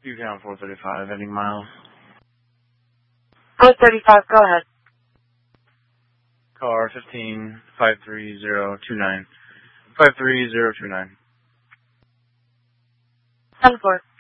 Buchanan 435, ending miles. 435, go ahead. Car 15-53029. 53029. 10-4.